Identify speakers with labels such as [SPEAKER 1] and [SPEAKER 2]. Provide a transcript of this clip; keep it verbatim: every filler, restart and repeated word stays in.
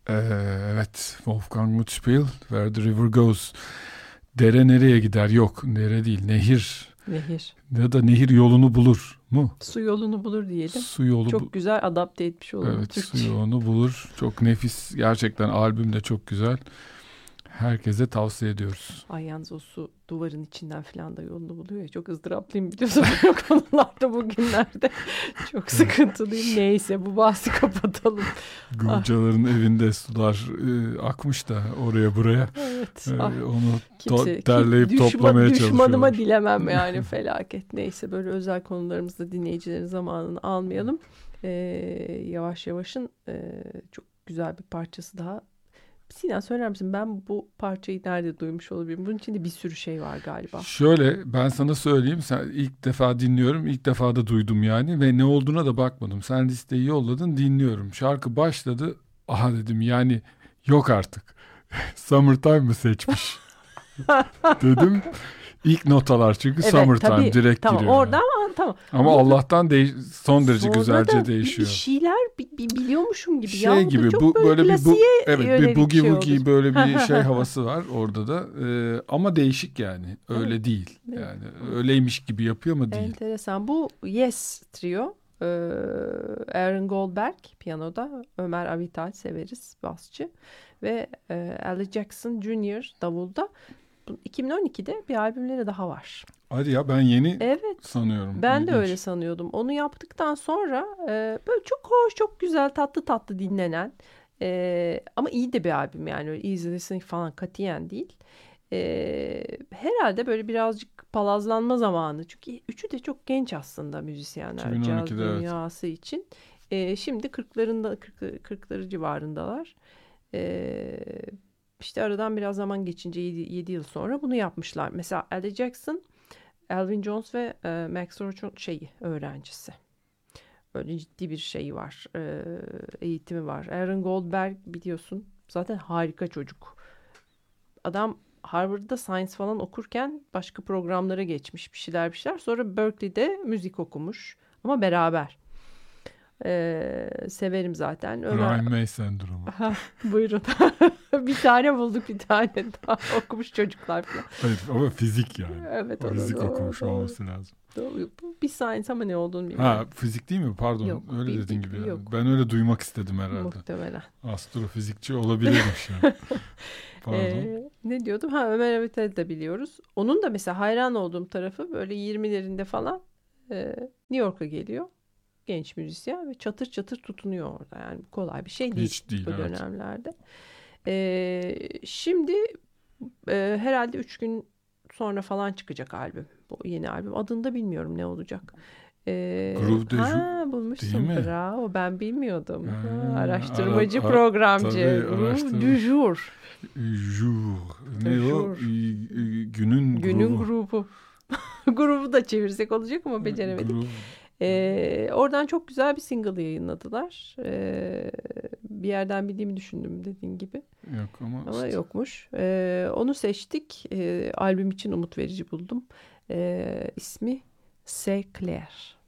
[SPEAKER 1] Ee, evet, Wolfgang Mutzspiel, Where the River Goes. Dere nereye gider? Yok, dere değil, nehir.
[SPEAKER 2] Nehir.
[SPEAKER 1] Ya da nehir yolunu bulur mu?
[SPEAKER 2] Su yolunu bulur diyelim.
[SPEAKER 1] Su yolu
[SPEAKER 2] çok
[SPEAKER 1] bu-
[SPEAKER 2] güzel adapte etmiş olalım
[SPEAKER 1] Evet,
[SPEAKER 2] Türkçe.
[SPEAKER 1] su yolunu bulur. Çok nefis. Gerçekten albüm de çok güzel. Herkese tavsiye ediyoruz.
[SPEAKER 2] Ay yalnız o su duvarın içinden falan da yolunu buluyor ya. Çok ızdıraplıyım biliyorsun o konularda bugünlerde. Çok sıkıntılıyım. Neyse bu bahsi kapatalım.
[SPEAKER 1] Gurcaların evinde sular e, akmış da oraya buraya.
[SPEAKER 2] Evet.
[SPEAKER 1] E,
[SPEAKER 2] Ah,
[SPEAKER 1] onu
[SPEAKER 2] kimse,
[SPEAKER 1] to- derleyip
[SPEAKER 2] kim, düşman,
[SPEAKER 1] toplamaya
[SPEAKER 2] düşmanıma
[SPEAKER 1] çalışıyorlar.
[SPEAKER 2] dilemem yani felaket. Neyse böyle özel konularımızda dinleyicilerin zamanını almayalım. Ee, yavaş yavaşın e, çok güzel bir parçası daha. Sinan söyler misin? Ben bu parçayı nerede duymuş olabilirim? Bunun içinde bir sürü şey var galiba.
[SPEAKER 1] Şöyle ben sana söyleyeyim. Sen ilk defa dinliyorum. İlk defa da duydum yani. Ve ne olduğuna da bakmadım. Sen listeyi yolladın, dinliyorum. Şarkı başladı. Aha dedim yani yok artık. Summertime mı seçmiş? Dedim. İlk notalar çünkü
[SPEAKER 2] Evet,
[SPEAKER 1] Summertime
[SPEAKER 2] tabii.
[SPEAKER 1] direkt
[SPEAKER 2] Tamam,
[SPEAKER 1] giriyor.
[SPEAKER 2] oradan ama tamam.
[SPEAKER 1] Ama
[SPEAKER 2] Ama
[SPEAKER 1] Allah'tan değiş- son derece
[SPEAKER 2] sonra
[SPEAKER 1] güzelce
[SPEAKER 2] da
[SPEAKER 1] değişiyor.
[SPEAKER 2] Bir şeyler bi- bi- biliyormuşum gibi.
[SPEAKER 1] Şey
[SPEAKER 2] ya. Bu da
[SPEAKER 1] gibi
[SPEAKER 2] çok
[SPEAKER 1] bu böyle bir bu
[SPEAKER 2] klasiğe
[SPEAKER 1] evet bir
[SPEAKER 2] yönelik
[SPEAKER 1] boogie
[SPEAKER 2] şey
[SPEAKER 1] woogie
[SPEAKER 2] oldu.
[SPEAKER 1] böyle bir şey havası var orada da. Ee, ama değişik yani. Öyle
[SPEAKER 2] Evet.
[SPEAKER 1] değil.
[SPEAKER 2] Evet.
[SPEAKER 1] Yani öyleymiş gibi yapıyor ama değil.
[SPEAKER 2] Enteresan. Bu Yes Trio. Ee, Aaron Goldberg piyanoda, Ömer Avital severiz basçı ve e, Ali Jackson Junior davulda. Bu iki bin on ikide bir albümleri daha var.
[SPEAKER 1] Hadi ya ben yeni
[SPEAKER 2] Evet.
[SPEAKER 1] sanıyorum.
[SPEAKER 2] Ben
[SPEAKER 1] İlginç.
[SPEAKER 2] de öyle sanıyordum. Onu yaptıktan sonra e, böyle çok hoş, çok güzel, tatlı tatlı dinlenen e, ama iyi de bir albüm yani. Öyle easy listening falan katiyen değil. E, herhalde böyle birazcık palazlanma zamanı. Çünkü üçü de çok genç aslında müzisyenler
[SPEAKER 1] iki bin on
[SPEAKER 2] caz
[SPEAKER 1] ikide evet.
[SPEAKER 2] dünyası için. E, şimdi kırklarında kırk, kırkları civarındalar. E, işte aradan biraz zaman geçince yedi yıl sonra bunu yapmışlar. Mesela Ali Jackson, Elvin Jones ve e, Max Roach'un şeyi, öğrencisi. Böyle ciddi bir şeyi var. E, eğitimi var. Aaron Goldberg biliyorsun. Zaten harika çocuk. Adam Harvard'da science falan okurken başka programlara geçmiş. Bir şeyler bir şeyler. Sonra Berkeley'de müzik okumuş. Ama beraber. E, severim zaten. Ömer...
[SPEAKER 1] Brian May sendromu.
[SPEAKER 2] Buyurun. Bir tane bulduk, bir tane daha okumuş çocuklar falan.
[SPEAKER 1] Hayır ama fizik yani.
[SPEAKER 2] Evet,
[SPEAKER 1] O
[SPEAKER 2] o da
[SPEAKER 1] fizik
[SPEAKER 2] doğru,
[SPEAKER 1] okumuş
[SPEAKER 2] doğru.
[SPEAKER 1] olması lazım.
[SPEAKER 2] Doğru. Bu bir science ama ne olduğunu bilmiyorum.
[SPEAKER 1] Ha fizik değil mi? Pardon.
[SPEAKER 2] Yok,
[SPEAKER 1] öyle
[SPEAKER 2] bil-
[SPEAKER 1] dediğin
[SPEAKER 2] bil-
[SPEAKER 1] gibi. Yani.
[SPEAKER 2] yok.
[SPEAKER 1] Ben öyle duymak istedim herhalde.
[SPEAKER 2] Muhtemelen.
[SPEAKER 1] Astrofizikçi olabilirmiş yani. Pardon.
[SPEAKER 2] Ee, ne diyordum? Ha, Ömer Avital'i de biliyoruz. Onun da mesela hayran olduğum tarafı böyle yirmilerinde falan e, New York'a geliyor. Genç müzisyen ve çatır çatır tutunuyor orada. Yani kolay bir şey değil,
[SPEAKER 1] Hiç değil,
[SPEAKER 2] bu
[SPEAKER 1] evet.
[SPEAKER 2] dönemlerde. Ee, şimdi e, herhalde üç gün sonra falan çıkacak albüm. Bu yeni albüm. Adını da bilmiyorum ne olacak. Ee,
[SPEAKER 1] Groove de
[SPEAKER 2] ha
[SPEAKER 1] Jour
[SPEAKER 2] bulmuşsun,
[SPEAKER 1] değil mi?
[SPEAKER 2] bravo, ben bilmiyordum.
[SPEAKER 1] Ha,
[SPEAKER 2] Ha, araştırmacı
[SPEAKER 1] ara- ara-
[SPEAKER 2] programcı.
[SPEAKER 1] tabii,
[SPEAKER 2] Groove
[SPEAKER 1] araştırma.
[SPEAKER 2] du jour.
[SPEAKER 1] Jour. Ne
[SPEAKER 2] Du
[SPEAKER 1] o?
[SPEAKER 2] jour.
[SPEAKER 1] Ee, Günün,
[SPEAKER 2] Günün
[SPEAKER 1] grubu.
[SPEAKER 2] grubu. Grubu da çevirsek olacak ama beceremedik.
[SPEAKER 1] Groove.
[SPEAKER 2] Ee, oradan çok güzel bir single yayınladılar. Ee, bir yerden bildiğimi düşündüm dediğin gibi.
[SPEAKER 1] Yok ama,
[SPEAKER 2] Ama
[SPEAKER 1] işte.
[SPEAKER 2] yokmuş. Ee, onu seçtik. Ee, albüm için umut verici buldum. Ee, ismi C'est Clair.